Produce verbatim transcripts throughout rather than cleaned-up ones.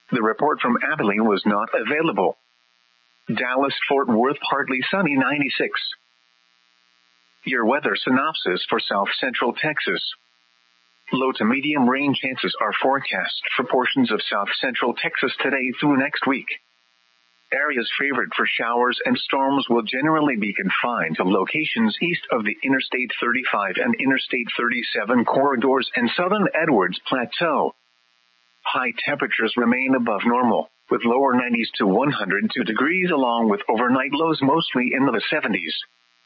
The report from Abilene was not available. Dallas-Fort Worth partly sunny ninety-six. Your weather synopsis for South Central Texas. Low to medium rain chances are forecast for portions of South Central Texas today through next week. Areas favored for showers and storms will generally be confined to locations east of the Interstate thirty-five and Interstate thirty-seven corridors and southern Edwards Plateau. High temperatures remain above normal, with lower nineties to one hundred two degrees along with overnight lows mostly in the seventies.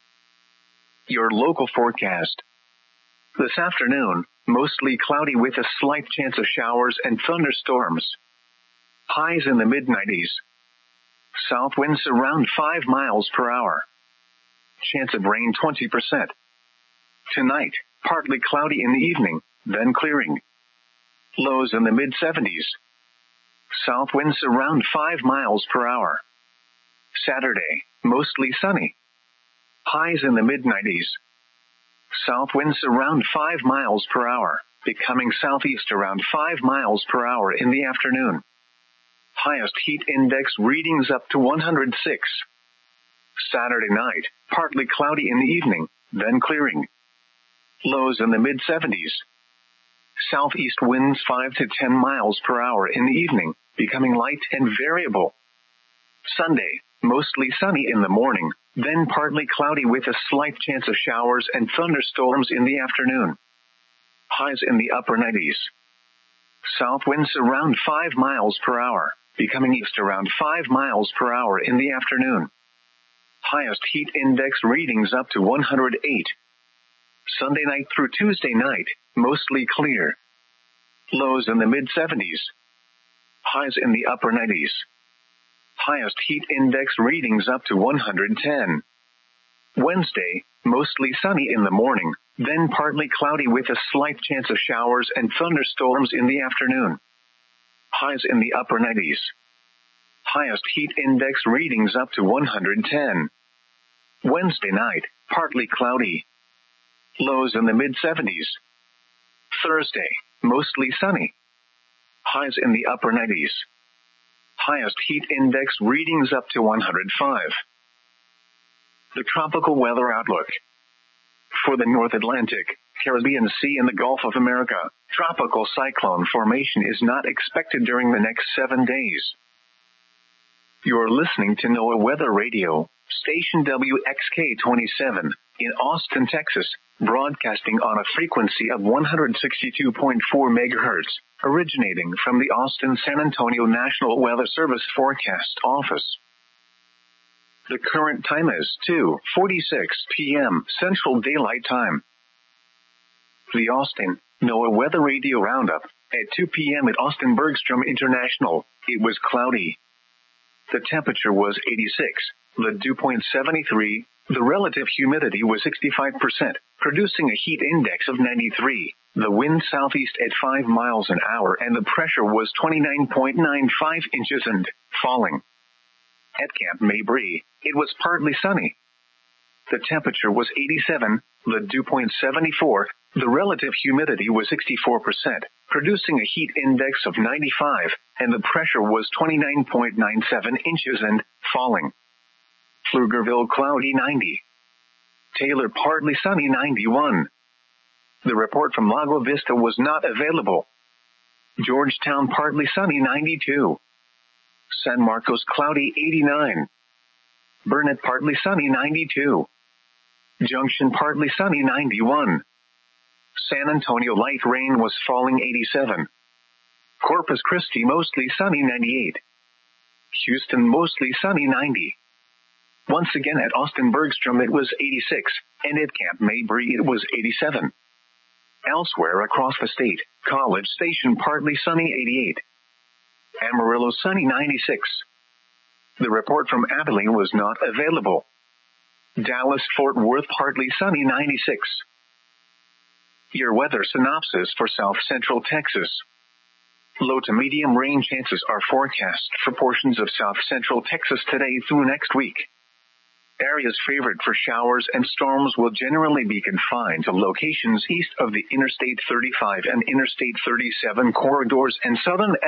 Your local forecast. This afternoon, mostly cloudy with a slight chance of showers and thunderstorms. Highs in the mid nineties. South winds around five miles per hour. Chance of rain twenty percent. Tonight, partly cloudy in the evening, then clearing. Lows in the mid seventies. South winds around five miles per hour. Saturday, mostly sunny. Highs in the mid nineties. South winds around five miles per hour, becoming southeast around five miles per hour in the afternoon. Highest heat index readings up to one hundred six. Saturday night, partly cloudy in the evening, then clearing. Lows in the mid seventies. Southeast winds five to ten miles per hour in the evening, becoming light and variable. Sunday, mostly sunny in the morning, then partly cloudy with a slight chance of showers and thunderstorms in the afternoon. Highs in the upper nineties. South winds around five miles per hour, becoming east around five miles per hour in the afternoon. Highest heat index readings up to one hundred eight. Sunday night through Tuesday night, mostly clear. Lows in the mid seventies. Highs in the upper nineties. Highest heat index readings up to one hundred ten. Wednesday, mostly sunny in the morning, then partly cloudy with a slight chance of showers and thunderstorms in the afternoon. Highs in the upper nineties. Highest heat index readings up to one hundred ten. Wednesday night, partly cloudy. Lows in the mid seventies. Thursday, mostly sunny. Highs in the upper nineties. Highest heat index readings up to one hundred five. The tropical weather outlook. For the North Atlantic, Caribbean Sea and the Gulf of America, tropical cyclone formation is not expected during the next seven days. You are listening to NOAA Weather Radio, station W X K twenty-seven, in Austin, Texas, broadcasting on a frequency of one hundred sixty-two point four megahertz, originating from the Austin-San Antonio National Weather Service Forecast Office. The current time is two forty-six p.m. Central Daylight Time. The Austin NOAA Weather Radio Roundup. At two p.m. at Austin Bergstrom International, it was cloudy. The temperature was eighty-six, the dew point seventy-three, the relative humidity was sixty-five percent, producing a heat index of ninety-three, the wind southeast at five miles an hour and the pressure was twenty-nine point nine five inches and falling. At Camp Mabry, it was partly sunny. The temperature was eighty-seven, the dew point seventy-four, the relative humidity was sixty-four percent, producing a heat index of ninety-five, and the pressure was twenty-nine point nine seven inches and falling. Pflugerville cloudy ninety. Taylor partly sunny ninety-one. The report from Lago Vista was not available. Georgetown partly sunny ninety-two. San Marcos cloudy eighty-nine. Burnett partly sunny ninety-two. Junction partly sunny ninety-one. San Antonio light rain was falling eighty-seven. Corpus Christi mostly sunny ninety-eight. Houston mostly sunny ninety. Once again at Austin Bergstrom it was eighty-six, and at Camp Mabry it was eighty-seven. Elsewhere across the state, College Station partly sunny eighty-eight. Amarillo sunny ninety-six. The report from Abilene was not available. Dallas-Fort Worth partly sunny ninety-six. Your weather synopsis for South Central Texas. Low to medium rain chances are forecast for portions of South Central Texas today through next week. Areas favored for showers and storms will generally be confined to locations east of the Interstate thirty-five and Interstate thirty-seven corridors and southern